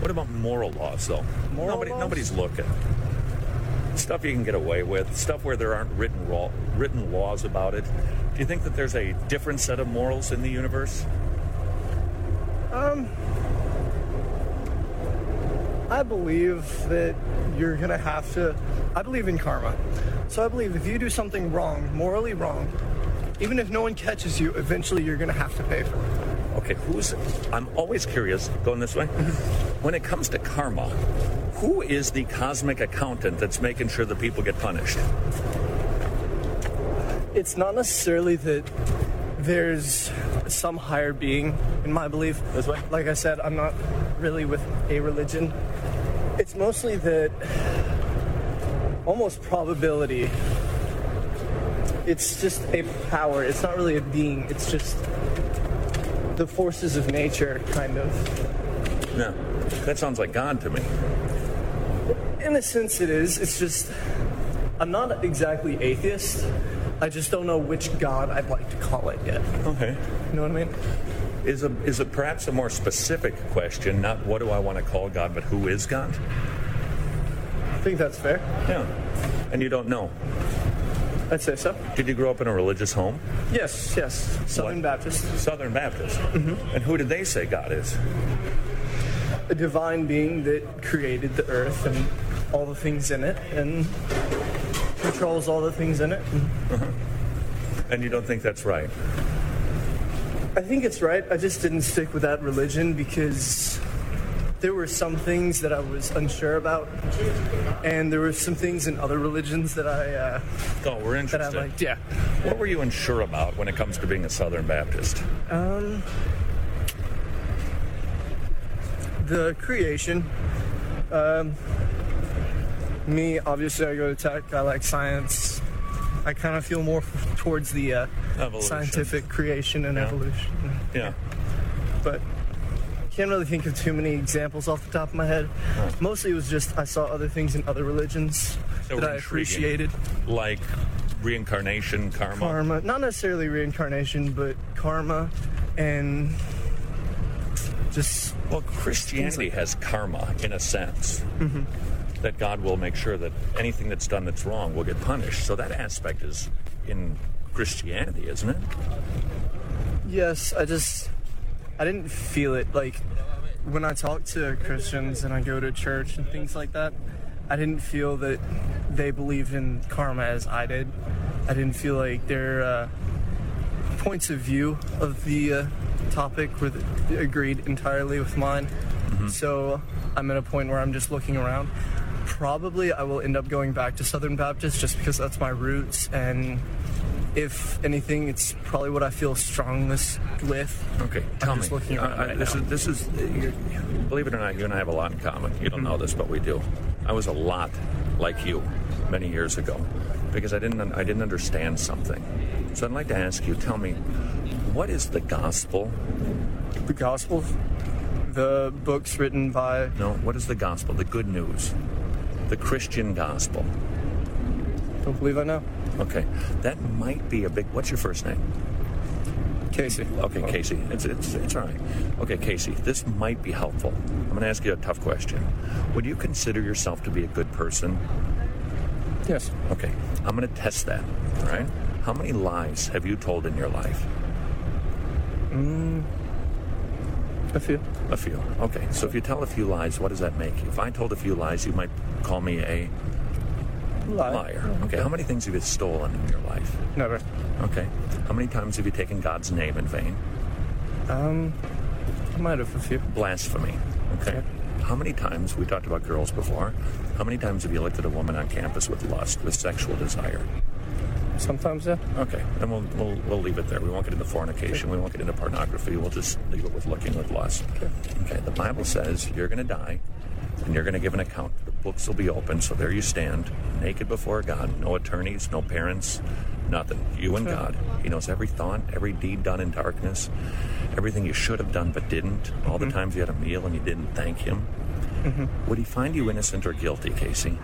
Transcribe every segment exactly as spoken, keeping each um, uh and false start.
What about moral laws, though? Moral Nobody, laws? Nobody's looking. Stuff you can get away with, stuff where there aren't written law, written laws about it. Do you think that there's a different set of morals in the universe? Um, I believe that you're going to have to... I believe in karma. So I believe if you do something wrong, morally wrong, even if no one catches you, eventually you're going to have to pay for it. Okay, who's... I'm always curious, going this way. When it comes to karma, who is the cosmic accountant that's making sure the people get punished? It's not necessarily that there's some higher being, in my belief. This way? Like I said, I'm not really with a religion. It's mostly that almost probability. It's just a power. It's not really a being. It's just the forces of nature, kind of. No, that sounds like God to me. In a sense it is. It's just, I'm not exactly atheist. I just don't know which God I'd like to call it yet. Okay. You know what I mean? Is a is it perhaps a more specific question, not what do I want to call God, but who is God? I think that's fair. Yeah. And you don't know. I'd say so. Did you grow up in a religious home? Yes, yes. Southern What? Baptist. Southern Baptist. Mm-hmm. And who did they say God is? A divine being that created the earth and all the things in it and controls all the things in it. Uh-huh. And you don't think that's right? I think it's right. I just didn't stick with that religion because there were some things that I was unsure about, and there were some things in other religions that I uh, Oh, we're that I interested. liked. Yeah. What were you unsure about when it comes to being a Southern Baptist? Um, the creation. Um, me, obviously, I go to tech. I like science. I kind of feel more f- towards the uh, Evolution. scientific creation and Yeah. evolution. Yeah. But can't really think of too many examples off the top of my head. Huh. Mostly it was just I saw other things in other religions That that were I intriguing. appreciated. Like reincarnation, karma. Karma, not necessarily reincarnation, but karma and just Well, Christianity like has karma in a sense. Mm-hmm. That God will make sure that anything that's done that's wrong will get punished. So that aspect is in Christianity, isn't it? yes. I just I didn't feel it like when I talk to Christians and I go to church and things like that. I didn't feel that they believed in karma as I did. I didn't feel like their uh, points of view of the uh, topic were the, agreed entirely with mine. Mm-hmm. So I'm at a point where I'm just looking around. Probably I will end up going back to Southern Baptist just because that's my roots, and if anything, it's probably what I feel strongest with. Okay, tell I'm me. just looking around Uh, right this now. is this is. You're, believe it or not, you and I have a lot in common. You don't Mm-hmm. know this, but we do. I was a lot like you many years ago because I didn't I didn't understand something. So I'd like to ask you. Tell me, what is the gospel? The Gospels, the books written by... No, what is the gospel? The good news, the Christian gospel. Don't believe I know. Okay, that might be a big. What's your first name? Casey. Okay, Casey. It's it's it's all right. Okay, Casey. This might be helpful. I'm going to ask you a tough question. Would you consider yourself to be a good person? Yes. Okay, I'm going to test that. All right. How many lies have you told in your life? Mm, a few. A few. Okay. So if you tell a few lies, what does that make you? If I told a few lies, you might call me a Lie. liar. Okay. How many things have you stolen in your life? Never. Okay. How many times have you taken God's name in vain? Um, I might have a few. Blasphemy. Okay. How many times, we talked about girls before, how many times have you looked at a woman on campus with lust, with sexual desire? Sometimes, yeah. Okay, then we'll, we'll we'll leave it there. We won't get into fornication. We won't get into pornography. We'll just leave it with looking with lust. Okay. Okay, the Bible says you're going to die, and you're going to give an account. The books will be open, so there you stand, naked before God. No attorneys, no parents, nothing. You and God. He knows every thought, every deed done in darkness, everything you should have done but didn't, all the times you had a meal and you didn't thank Him. Mm-hmm. Would He find you innocent or guilty, Casey?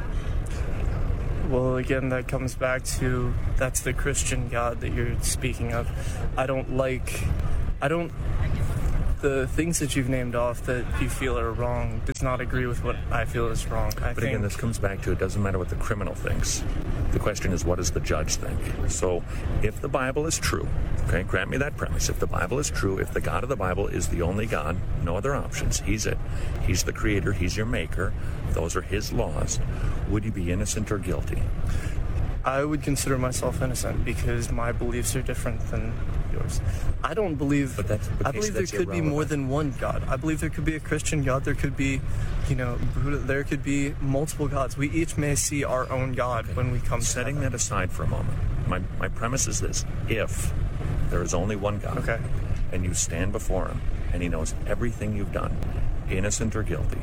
Well, again, that comes back to that's the Christian God that you're speaking of. I don't like, I don't, the things that you've named off that you feel are wrong does not agree with what I feel is wrong. I But think, again, this comes back to it doesn't matter what the criminal thinks. The question is, what does the judge think? So if the Bible is true, okay, grant me that premise. If the Bible is true, if the God of the Bible is the only God, no other options, he's it. He's the creator, he's your maker. Those are his laws. Would you be innocent or guilty? I would consider myself innocent because my beliefs are different than yours. I don't believe. But that's- but I Casey, believe there that's could be more irrelevant. than one God. I believe there could be a Christian God. There could be, you know, Buddha. There could be multiple gods. We each may see our own God when we come. Setting to that aside for a moment, my, my premise is this. If there is only one God, Okay. and you stand before him, and he knows everything you've done, innocent or guilty,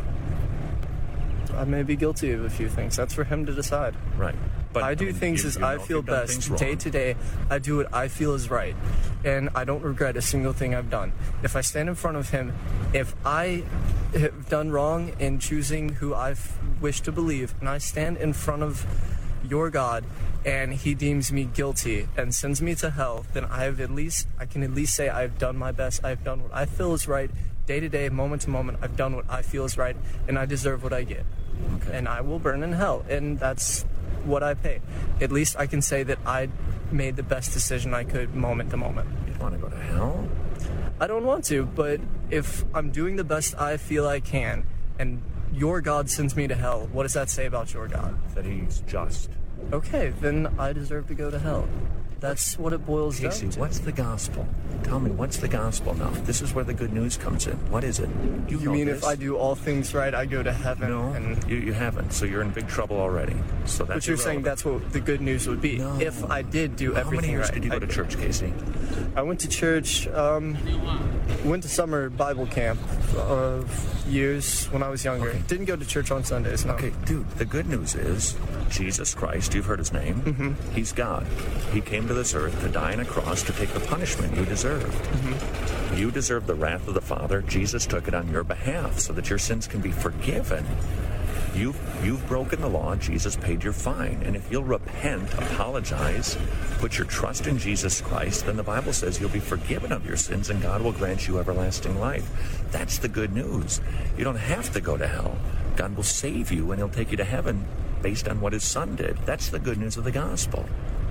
I may be guilty of a few things. That's for him to decide. right. But I do mean, things you- as you know I if feel you've done best. things wrong. Day to day, I do what I feel is right. And I don't regret a single thing I've done. If I stand in front of him, if I have done wrong in choosing who I wish to believe, and I stand in front of your God, and he deems me guilty and sends me to hell, then I have at least, I can at least say I've done my best. I've done what I feel is right. Day to day, moment to moment, I've done what I feel is right, and I deserve what I get. Okay. And I will burn in hell, and that's what I pay. At least I can say that I made the best decision I could moment to moment. You want to go to hell? I don't want to, but if I'm doing the best I feel I can, and your God sends me to hell, what does that say about your God? That he's just. Okay, then I deserve to go to hell. That's what it boils Casey, down to. what's the gospel? Tell me, what's the gospel now? This is where the good news comes in. What is it? You, You know mean this. if I do all things right, I go to heaven? No, And you, you haven't. So you're in big trouble already. So that's but you're saying irrelevant. that's what the good news would be. No. If I did do How everything many years right. did you go I to did. church, Casey? I went to church, um, went to summer Bible camp of years when I was younger. Okay. Didn't go to church on Sundays, no. Okay, dude, the good news is Jesus Christ, you've heard his name. Mm-hmm. He's God. He came to this earth to die on a cross to take the punishment you deserved. Mm-hmm. You deserve the wrath of the Father. Jesus took it on your behalf so that your sins can be forgiven. You've, you've broken the law. Jesus paid your fine. And if you'll repent, apologize, put your trust in Jesus Christ, then the Bible says you'll be forgiven of your sins and God will grant you everlasting life. That's the good news. You don't have to go to hell. God will save you and he'll take you to heaven based on what his son did. That's the good news of the gospel.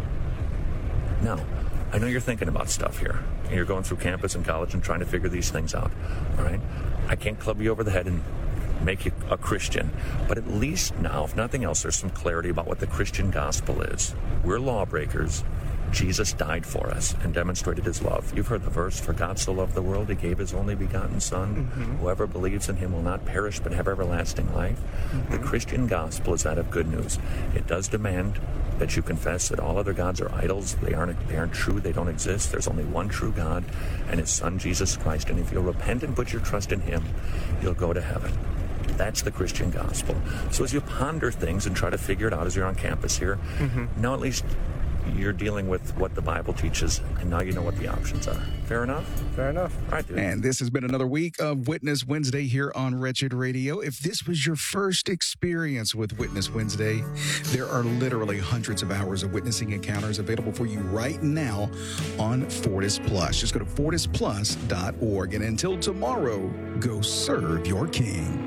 Now, I know you're thinking about stuff here. And you're going through campus and college and trying to figure these things out. All right? I can't club you over the head and make you a Christian. But at least now, if nothing else, there's some clarity about what the Christian gospel is. We're lawbreakers. Jesus died for us and demonstrated his love. You've heard the verse, for God so loved the world, he gave his only begotten Son. Mm-hmm. Whoever believes in him will not perish but have everlasting life. Mm-hmm. The Christian gospel is that of good news. It does demand that you confess that all other gods are idols. They aren't, they aren't true. They don't exist. There's only one true God and his Son, Jesus Christ. And if you'll repent and put your trust in him, you'll go to heaven. That's the Christian gospel. So as you ponder things and try to figure it out as you're on campus here, mm-hmm. now at least you're dealing with what the Bible teaches, and now you know what the options are. Fair enough? Fair enough. All right, dude. And this has been another week of Witness Wednesday here on Wretched Radio. If this was your first experience with Witness Wednesday, there are literally hundreds of hours of witnessing encounters available for you right now on Fortis Plus. Just go to fortis plus dot org. And until tomorrow, go serve your King.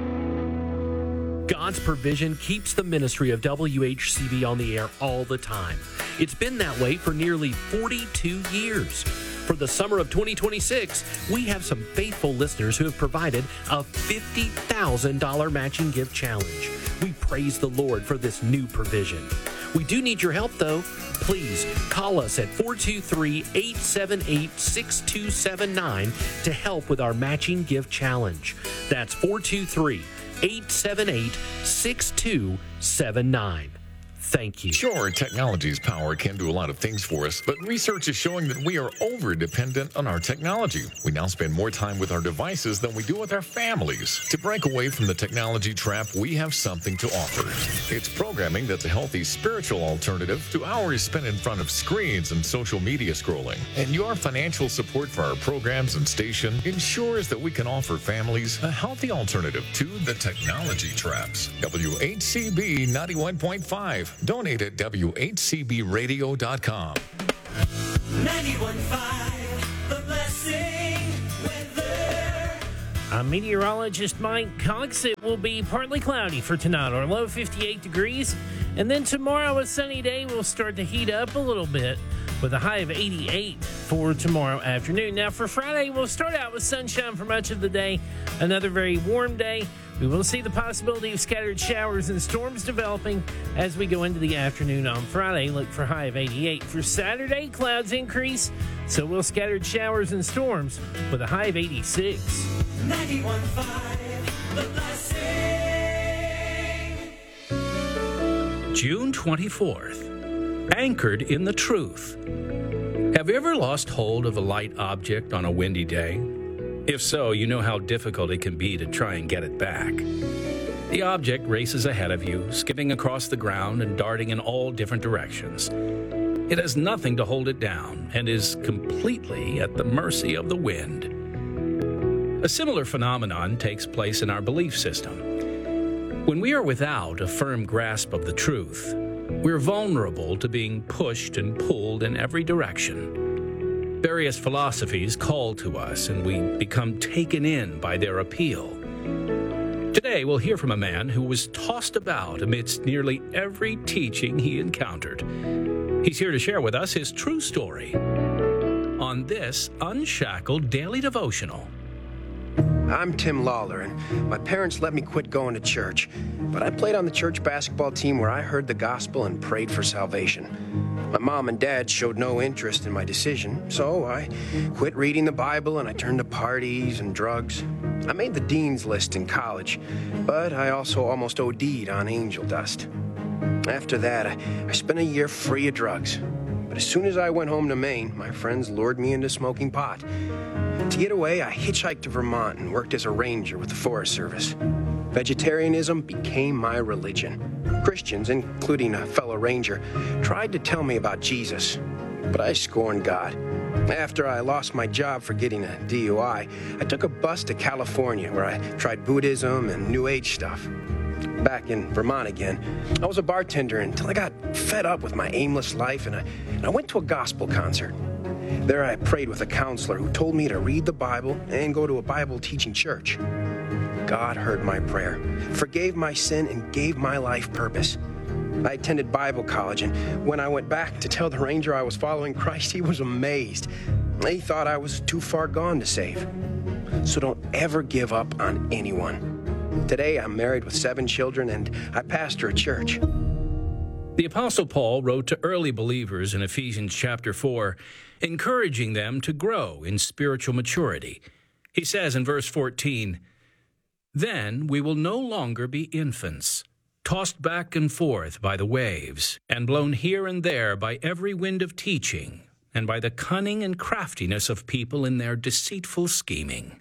God's provision keeps the ministry of W H C B on the air all the time. It's been that way for nearly forty-two years. For the summer of twenty twenty-six, we have some faithful listeners who have provided a fifty thousand dollars matching gift challenge. We praise the Lord for this new provision. We do need your help, though. Please call us at four two three, eight seven eight, six two seven nine to help with our matching gift challenge. That's four two three, eight seven eight, six two seven nine. Thank you. Sure, technology's power can do a lot of things for us, but research is showing that we are over-dependent on our technology. We now spend more time with our devices than we do with our families. To break away from the technology trap, we have something to offer. It's programming that's a healthy spiritual alternative to hours spent in front of screens and social media scrolling. And your financial support for our programs and station ensures that we can offer families a healthy alternative to the technology traps. W H C B ninety-one point five. Donate at W H C B radio dot com. ninety-one point five, The Blessing, weather. I'm meteorologist Mike Cox. It will be partly cloudy for tonight, or low fifty-eight degrees. And then tomorrow, a sunny day, will start to heat up a little bit with a high of eighty-eight for tomorrow afternoon. Now, for Friday, we'll start out with sunshine for much of the day. Another very warm day. We will see the possibility of scattered showers and storms developing as we go into the afternoon on Friday. Look for a high of eighty-eight. For Saturday, clouds increase, so will scattered showers and storms with a high of eighty-six. ninety-one point five, The Blessing. June twenty-fourth. Anchored in the truth. Have you ever lost hold of a light object on a windy day? If so, you know how difficult it can be to try and get it back. The object races ahead of you, skipping across the ground and darting in all different directions. It has nothing to hold it down and is completely at the mercy of the wind. A similar phenomenon takes place in our belief system. When we are without a firm grasp of the truth, we're vulnerable to being pushed and pulled in every direction. Various philosophies call to us, and we become taken in by their appeal. Today, we'll hear from a man who was tossed about amidst nearly every teaching he encountered. He's here to share with us his true story on this Unshackled Daily Devotional. I'm Tim Lawler, and my parents let me quit going to church, but I played on the church basketball team where I heard the gospel and prayed for salvation. My mom and dad showed no interest in my decision, so I quit reading the Bible and I turned to parties and drugs. I made the dean's list in college, but I also almost O D'd on angel dust. After that, I, I spent a year free of drugs, but as soon as I went home to Maine, my friends lured me into smoking pot. To get away, I hitchhiked to Vermont and worked as a ranger with the Forest Service. Vegetarianism became my religion. Christians, including a fellow ranger, tried to tell me about Jesus, but I scorned God. After I lost my job for getting a D U I, I took a bus to California where I tried Buddhism and New Age stuff. Back in Vermont again, I was a bartender until I got fed up with my aimless life, and I, and I went to a gospel concert. There I prayed with a counselor who told me to read the Bible and go to a Bible-teaching church. God heard my prayer, forgave my sin, and gave my life purpose. I attended Bible college, and when I went back to tell the ranger I was following Christ, he was amazed. He thought I was too far gone to save. So don't ever give up on anyone. Today, I'm married with seven children, and I pastor a church. The Apostle Paul wrote to early believers in Ephesians chapter four, encouraging them to grow in spiritual maturity. He says in verse fourteen, "Then we will no longer be infants, tossed back and forth by the waves, and blown here and there by every wind of teaching, and by the cunning and craftiness of people in their deceitful scheming."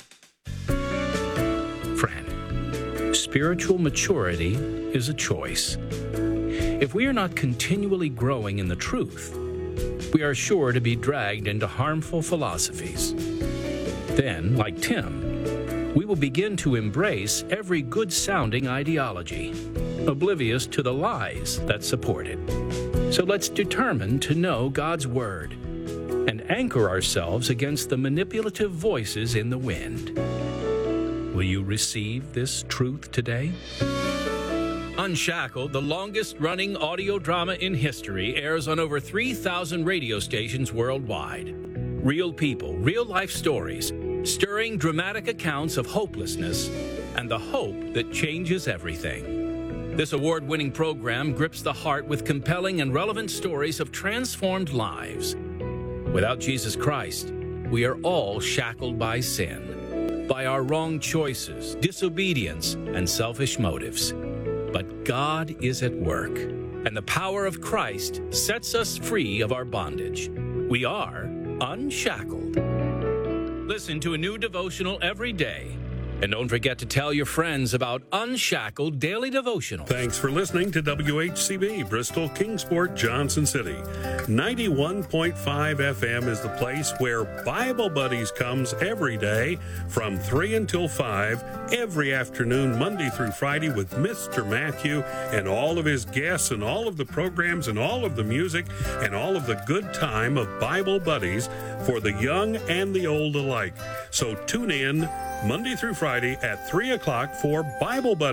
Friend, spiritual maturity is a choice. If we are not continually growing in the truth, we are sure to be dragged into harmful philosophies. Then, like Tim, we will begin to embrace every good-sounding ideology, oblivious to the lies that support it. So let's determine to know God's Word and anchor ourselves against the manipulative voices in the wind. Will you receive this truth today? Unshackled, the longest-running audio drama in history, airs on over three thousand radio stations worldwide. Real people, real-life stories, stirring dramatic accounts of hopelessness and the hope that changes everything. This award-winning program grips the heart with compelling and relevant stories of transformed lives. Without Jesus Christ, we are all shackled by sin, by our wrong choices, disobedience, and selfish motives. But God is at work, and the power of Christ sets us free of our bondage. We are unshackled. Listen to a new devotional every day. And don't forget to tell your friends about Unshackled Daily Devotional. Thanks for listening to W H C B, Bristol, Kingsport, Johnson City. ninety-one point five F M is the place where Bible Buddies comes every day from three until five, every afternoon, Monday through Friday, with Mister Matthew and all of his guests and all of the programs and all of the music and all of the good time of Bible Buddies for the young and the old alike. So tune in Monday through Friday Friday at three o'clock for Bible Buddy.